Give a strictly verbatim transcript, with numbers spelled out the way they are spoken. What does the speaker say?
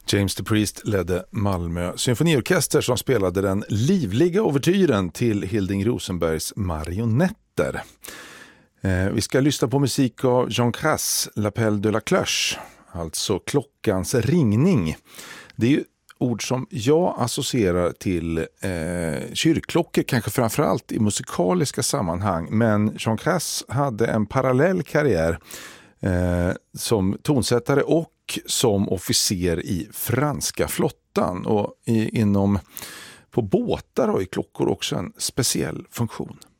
James the Priest ledde Malmö symfoniorkester som spelade den livliga ouvertyren till Hilding Rosenbergs Marionetter. Eh, vi ska lyssna på musik av Jean Cras, L'Appel de la Cloche, alltså klockans ringning. Det är ju ord som jag associerar till eh, kyrkklockor, kanske framförallt i musikaliska sammanhang, men Jean Cras hade en parallell karriär eh, som tonsättare och som officer i franska flottan, och i, inom på båtar har ju klockor också en speciell funktion.